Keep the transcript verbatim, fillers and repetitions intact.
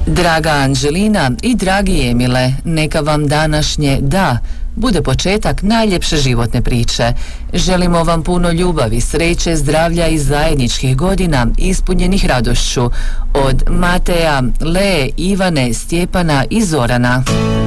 Draga Anđelina i dragi Emile, neka vam današnje da bude početak najljepše životne priče. Želimo vam puno ljubavi, sreće, zdravlja i zajedničkih godina ispunjenih radošću. Od Mateja, Lee, Ivane, Stjepana i Zorana.